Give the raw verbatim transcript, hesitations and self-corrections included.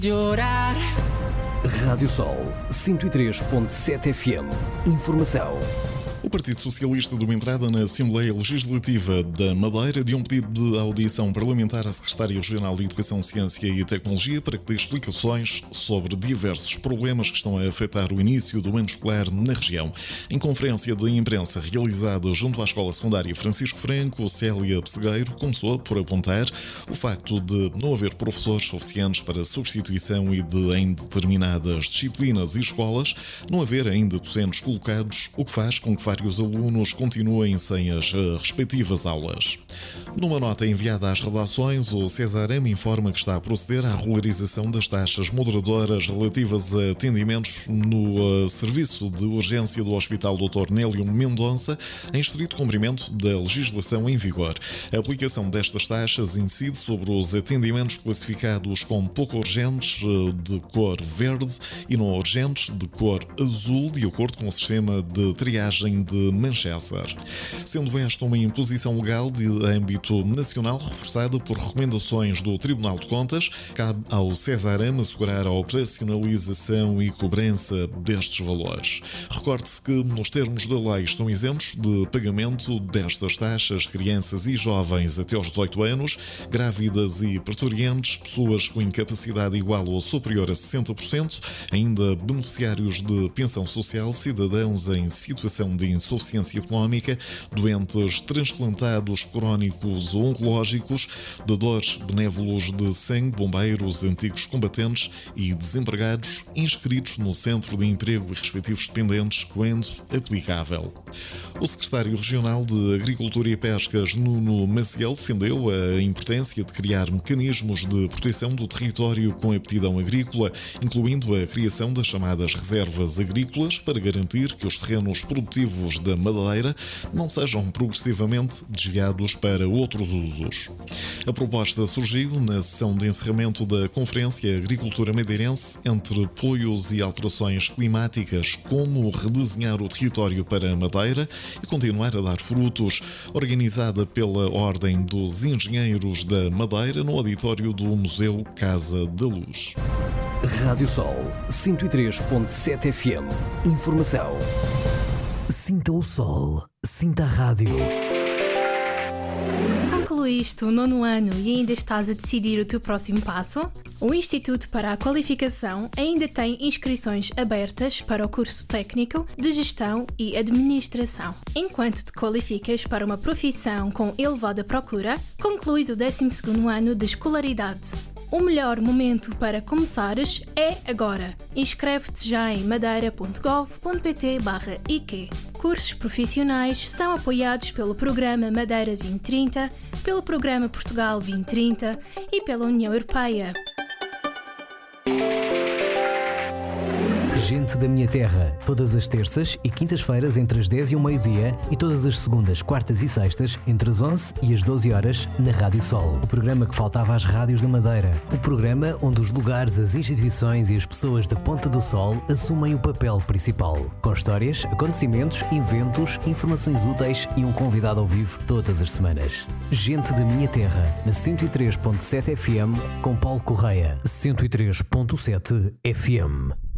Chorar. Rádio Sol cento e três ponto sete F M. Informação. O Partido Socialista deu entrada na Assembleia Legislativa da Madeira de um pedido de audição parlamentar à Secretária Regional de Educação, Ciência e Tecnologia para que dê explicações sobre diversos problemas que estão a afetar o início do ano escolar na região. Em conferência de imprensa realizada junto à Escola Secundária Francisco Franco, Célia Pessegueiro começou por apontar o facto de não haver professores suficientes para substituição e de, em determinadas disciplinas e escolas, não haver ainda docentes colocados, o que faz com que vários alunos continuem sem as respectivas aulas. Numa nota enviada às redações, o Cesarame informa que está a proceder à regularização das taxas moderadoras relativas a atendimentos no uh, serviço de urgência do Hospital doutor Nélio Mendonça, em estrito cumprimento da legislação em vigor. A aplicação destas taxas incide sobre os atendimentos classificados como pouco urgentes, uh, de cor verde, e não urgentes, de cor azul, de acordo com o sistema de triagem de Manchester. Sendo esta uma imposição legal de âmbito nacional reforçada por recomendações do Tribunal de Contas, cabe ao Cesarame assegurar a operacionalização e cobrança destes valores. Recorde-se que, nos termos da lei, estão isentos de pagamento destas taxas crianças e jovens até aos dezoito anos, grávidas e parturientes, pessoas com incapacidade igual ou superior a sessenta por cento, ainda beneficiários de pensão social, cidadãos em situação de insuficiência económica, doentes transplantados crónicos ou oncológicos, dadores benévolos de sangue, bombeiros, antigos combatentes e desempregados inscritos no Centro de Emprego e respectivos dependentes, quando aplicável. O secretário regional de Agricultura e Pescas, Nuno Maciel, defendeu a importância de criar mecanismos de proteção do território com aptidão agrícola, incluindo a criação das chamadas reservas agrícolas, para garantir que os terrenos produtivos da Madeira não sejam progressivamente desviados para outros usos. A proposta surgiu na sessão de encerramento da Conferência Agricultura Madeirense entre apoios e alterações climáticas, como redesenhar o território para a Madeira e continuar a dar frutos, organizada pela Ordem dos Engenheiros da Madeira no auditório do Museu Casa da Luz. Rádio Sol cento e três ponto sete F M. Informação. Sinta o sol, sinta a rádio. Concluíste o nono ano e ainda estás a decidir o teu próximo passo? O Instituto para a Qualificação ainda tem inscrições abertas para o curso técnico de Gestão e Administração. Enquanto te qualificas para uma profissão com elevada procura, concluis o décimo segundo ano de escolaridade. O melhor momento para começares é agora. Inscreve-te já em madeira ponto gov ponto pt barra I Q. Cursos profissionais são apoiados pelo Programa Madeira vinte trinta, pelo Programa Portugal vinte trinta e pela União Europeia. Gente da Minha Terra, todas as terças e quintas-feiras entre as dez e o meio-dia e todas as segundas, quartas e sextas entre as onze e as doze horas na Rádio Sol. O programa que faltava às rádios da Madeira. O programa onde os lugares, as instituições e as pessoas da Ponta do Sol assumem o papel principal. Com histórias, acontecimentos, eventos, informações úteis e um convidado ao vivo todas as semanas. Gente da Minha Terra, na cento e três ponto sete F M, com Paulo Correia. cento e três ponto sete F M.